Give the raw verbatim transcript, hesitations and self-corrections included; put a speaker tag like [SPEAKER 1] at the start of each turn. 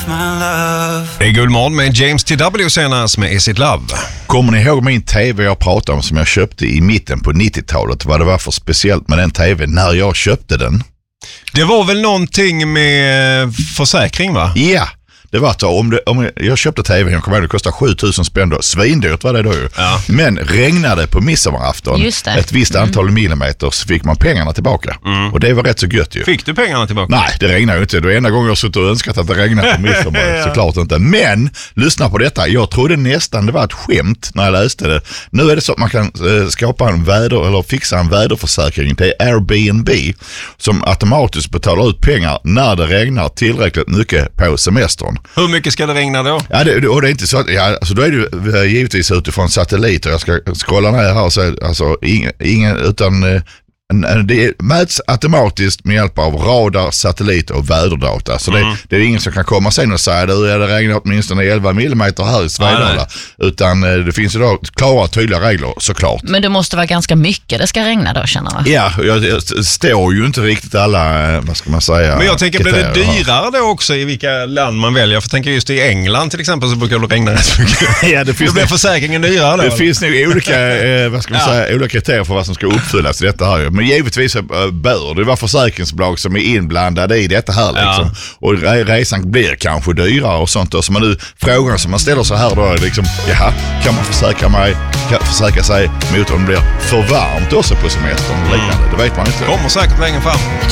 [SPEAKER 1] Det är Guldmorgon med James T W senast med Is It Love.
[SPEAKER 2] Kommer ni ihåg min tv jag pratade om som jag köpte i mitten på nittiotalet? Vad det var för speciellt med den tvn när jag köpte den?
[SPEAKER 1] Det var väl någonting med försäkring, va?
[SPEAKER 2] Ja, det var så. Om, det, om jag köpte tvn, jag kommer ihåg det kostade sju tusen spänn då. Svindyrt var det då ju.
[SPEAKER 1] Ja.
[SPEAKER 2] Men regnade på midsommarafton ett visst antal mm. millimeter så fick man pengarna tillbaka. Mm. Och det var rätt så gött ju.
[SPEAKER 1] Fick du pengarna tillbaka?
[SPEAKER 2] Nej, det regnade ju inte. Det var enda gången jag suttit och önskat att det regnade på midsommar. ja. Såklart inte. Men, lyssna på detta. Jag trodde nästan det var ett skämt när jag läste det. Nu är det så att man kan eh, skapa en väder eller fixa en väderförsäkring till Airbnb som automatiskt betalar ut pengar när det regnar tillräckligt mycket på semestern.
[SPEAKER 1] Hur mycket ska det regna då?
[SPEAKER 2] Ja, det, och det är inte så att, ja, alltså då är det ju givetvis utifrån satelliter. Jag ska scrolla ner här och säga, alltså ingen, ingen utan det mäts automatiskt med hjälp av radar, satellit och väderdata. Så mm. det, det är ingen som kan komma sen och säga att det regnar åtminstone elva millimeter här i Svedala. Utan det finns ju då klara och tydliga regler såklart.
[SPEAKER 3] Men det måste vara ganska mycket det ska regna då, känner jag.
[SPEAKER 2] Ja, jag, jag står ju inte riktigt alla, vad ska man säga.
[SPEAKER 1] Men jag tänker, blir det dyrare då också i vilka land man väljer? För jag tänker just i England till exempel så brukar det regna rätt mycket. ja, det finns. Då blir försäkringen dyrare då.
[SPEAKER 2] Det finns nog olika, eh, vad ska man ja. säga, olika kriterier för vad som ska uppfyllas i detta här. Men givetvis bör det vara försäkringsbolag som är inblandade i detta här liksom. Ja. Och resan blir kanske dyrare och sånt. Och så man nu frågan som man ställer så här då är liksom, jaha, kan man försäkra mig kan försäkra sig mot om det blir för varmt också på semestern och liknande? Det vet man inte.
[SPEAKER 1] Kommer säkert längre fram.